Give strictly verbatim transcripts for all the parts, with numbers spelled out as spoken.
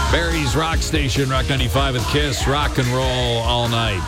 Barry's Rock Station, Rock ninety-five with Kiss. Rock and roll all night.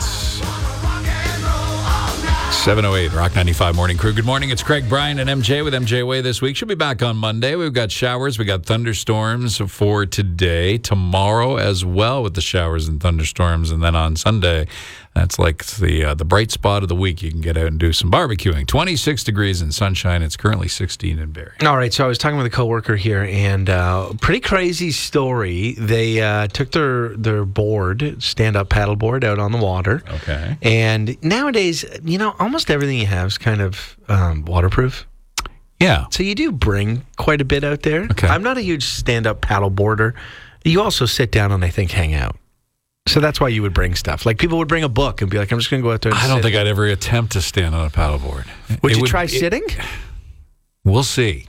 seven oh eight, Rock ninety-five Morning Crew. Good morning. It's Craig, Brian, and M J with M J Way this week. She'll be back on Monday. We've got showers. We got thunderstorms for today. Tomorrow as well with the showers and thunderstorms. And then on Sunday, that's like the uh, the bright spot of the week. You can get out and do some barbecuing. twenty-six degrees and sunshine. It's currently sixteen in Barrie. All right, so I was talking with a coworker here, and uh, pretty crazy story. They uh, took their their board, stand-up paddle board, out on the water. Okay. And nowadays, you know, almost everything you have is kind of um, waterproof. Yeah. So you do bring quite a bit out there. Okay. I'm not a huge stand-up paddle boarder. You also sit down and I think hang out. So that's why you would bring stuff. Like people would bring a book and be like, I'm just going to go out there and I don't sit. think I'd ever attempt to stand on a paddleboard. Would It you try it- sitting? We'll see.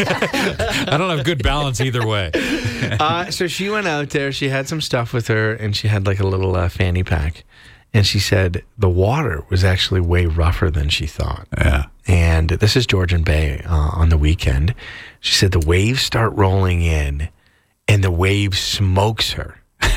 I don't have good balance either way. uh, so she went out there. She had some stuff with her, and she had like a little uh, fanny pack. And she said the water was actually way rougher than she thought. Yeah. And this is Georgian Bay uh, on the weekend. She said the waves start rolling in, and the wave smokes her.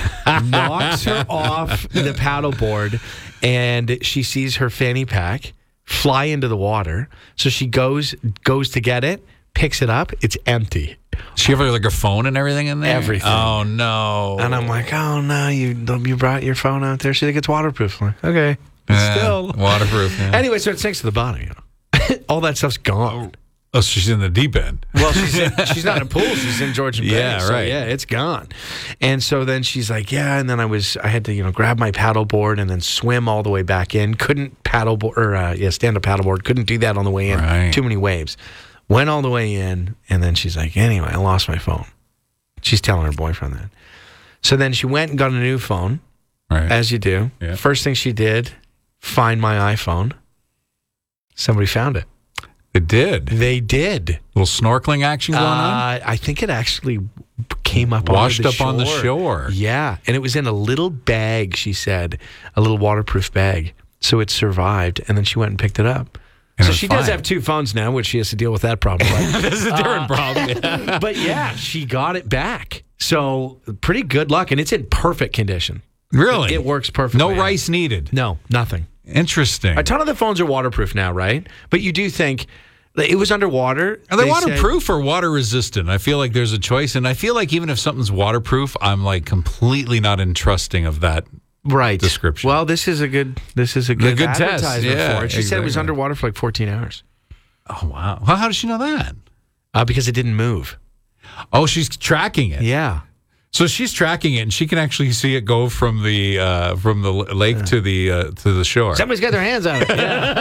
Knocks her off the paddleboard, and she sees her fanny pack fly into the water. So she goes goes to get it, picks it up. It's empty. She have like her phone and everything in there? Everything. Oh, no. And I'm like, oh, no, you you brought your phone out there. She think it's waterproof. I'm like, okay. Yeah, Still. waterproof. Yeah. Anyway, so it sinks to the bottom, you know. All that stuff's gone. Oh, so she's in the deep end. Well, she's in, she's not in a pool. She's in Georgian Bay. Yeah, so, right. Yeah, it's gone. And so then she's like, yeah. And then I was, I had to, you know, grab my paddleboard and then swim all the way back in. Couldn't paddleboard or uh, yeah, stand up paddleboard. Couldn't do that on the way in. Right. Too many waves. Went all the way in, and then she's like, anyway, I lost my phone. She's telling her boyfriend that. So then she went and got a new phone, Right. as you do. Yeah. First thing she did, find my iPhone. Somebody found it. It did. They did. Little snorkeling action going on? Uh, I think it actually came up Washed onto the up shore. on the shore. Yeah, and it was in a little bag, she said, a little waterproof bag. So it survived, and then she went and picked it up. And So it was she does fine. have two phones now, which she has to deal with that problem. Right? This is a different problem. Uh, but yeah, she got it back. So pretty good luck, and it's in perfect condition. Really? It works perfectly. No rice needed. No, nothing. Interesting. A ton of the phones are waterproof now, right? But you do think it was underwater. Are they, said- waterproof or water resistant? I feel like there's a choice, and I feel like even if something's waterproof, I'm like completely not entrusting of that. right description. Well, this is a good this is a good, good test, advertisement yeah, for it. She said it was exactly. underwater for like fourteen hours Oh, wow. Well, how does she know that? uh, because it didn't move. Oh, she's tracking it. Yeah. So she's tracking it, and she can actually see it go from the uh, from the l- lake to the uh, to the shore. Somebody's got their hands on it.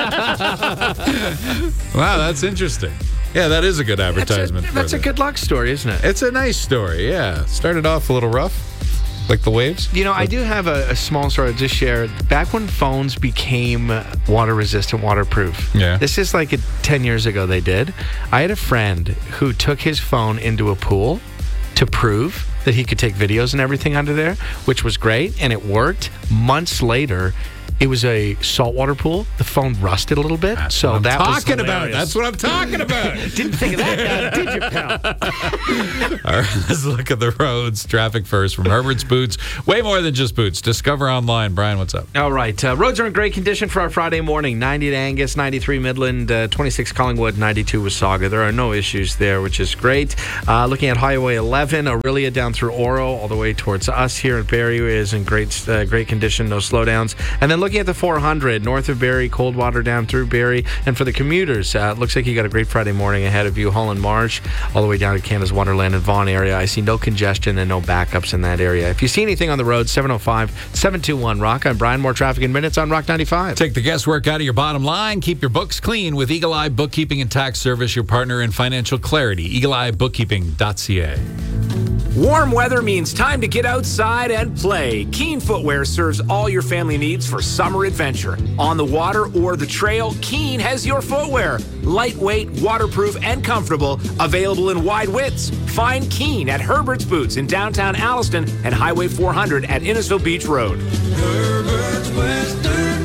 Yeah. Wow, that's interesting. Yeah, that is a good That's, a, advertisement. for that's a that. good luck story, isn't it? It's a nice story. Yeah, started off a little rough, like the waves. You know, I do have a, a small story to just share. Back when phones became water resistant, waterproof. Yeah. This is like a, ten years ago they did. I had a friend who took his phone into a pool to prove that he could take videos and everything under there, which was great, and it worked. Months later, it was a saltwater pool. The phone rusted a little bit. That's so what I'm that talking was about. hilarious. That's what I'm talking about. Didn't think of that, now, did you, pal? All right, let's look at the roads. Traffic first from Herbert's Boots. Way more than just boots. Discover online. Brian, what's up? All right. Uh, roads are in great condition for our Friday morning. ninety to Angus, ninety-three Midland, uh, twenty-six Collingwood, ninety-two Wasaga. There are no issues there, which is great. Uh, looking at Highway eleven, Aurelia down through Oro, all the way towards us here in Barrie is in great uh, great condition, no slowdowns. And then looking at the four hundred, north of Barrie, Coldwater down through Barrie. And for the commuters, uh, it looks like you got a great Friday morning ahead of you. Holland Marsh, all the way down to Canada's Wonderland and Vaughan area. I see no congestion and no backups in that area. If you see anything on the road, seven oh five, seven two one, ROCK. I'm Brian. More traffic in minutes on Rock ninety-five. Take the guesswork out of your bottom line. Keep your books clean with Eagle Eye Bookkeeping and Tax Service, your partner in financial clarity. eagle eye bookkeeping dot c a. Warm weather means time to get outside and play. Keen Footwear serves all your family needs for summer adventure. On the water or the trail, Keen has your footwear. Lightweight, waterproof, and comfortable, available in wide widths. Find Keen at Herbert's Boots in downtown Alliston and Highway four hundred at Innisfil Beach Road. Herbert's Western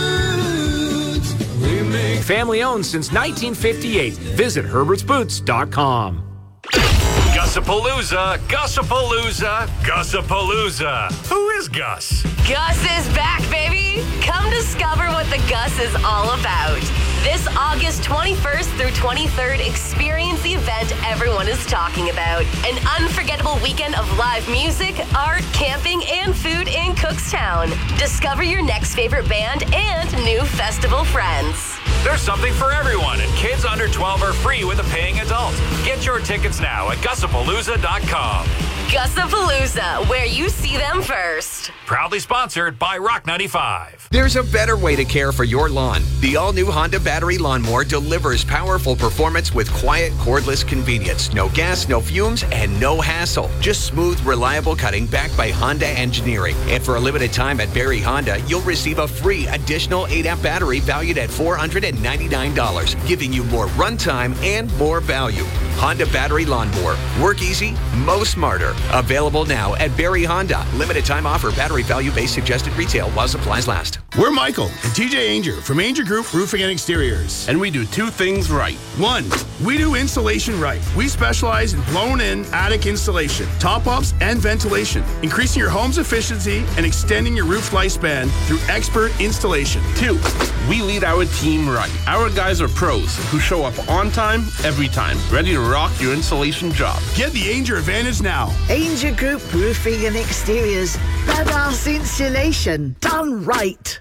Boots. We make Family owned since nineteen fifty-eight. Visit herberts boots dot com. Gus Gussapalooza, Gussapalooza, Gussapalooza. Who is Gus? Gus is back, baby! Come discover what the Gus is all about. This August twenty-first through twenty-third, experience the event everyone is talking about. An unforgettable weekend of live music, art, camping, and food in Cookstown. Discover your next favorite band and new festival friends. There's something for everyone, and kids under twelve are free with a paying adult. Get your tickets now at Gussapalooza dot com. Gussapalooza, where you see them first. Proudly sponsored by Rock ninety-five. There's a better way to care for your lawn. The all-new Honda battery lawnmower delivers powerful performance with quiet, cordless convenience. No gas, no fumes, and no hassle. Just smooth, reliable cutting backed by Honda engineering. And for a limited time at Barrie Honda, you'll receive a free additional eight amp battery valued at four hundred ninety-nine dollars, giving you more runtime and more value. Honda battery lawnmower. Work easy, mow smarter. Available now at Barrie Honda. Limited time offer. Battery value based suggested retail while supplies last. We're Michael and T J Ainger from Ainger Group Roofing and Exteriors. And we do two things right. One, we do insulation right. We specialize in blown-in attic installation, top-ups, and ventilation, increasing your home's efficiency and extending your roof lifespan through expert installation. Two, we lead our team right. Our guys are pros who show up on time, every time, ready to rock your insulation job. Get the Ainger advantage now. Ainger Group Roofing and Exteriors. Badass insulation done right.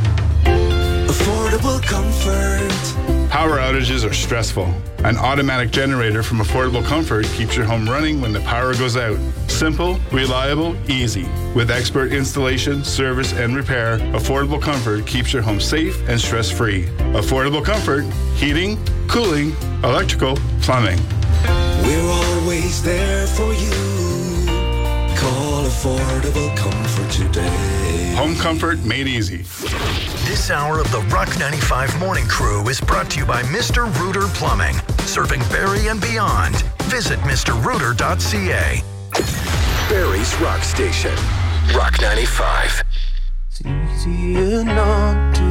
Affordable comfort. Power outages are stressful. An automatic generator from Affordable Comfort keeps your home running when the power goes out. Simple, reliable, easy. With expert installation, service, and repair, Affordable Comfort keeps your home safe and stress-free. Affordable Comfort, heating, cooling, electrical, plumbing. We're always there for you. Call Affordable Comfort today. Home comfort made easy. This hour of the Rock ninety-five Morning Crew is brought to you by Mister Rooter Plumbing, serving Barrie and beyond. Visit Mr Rooter dot C A. Barrie's Rock Station. Rock ninety-five. It's easier not to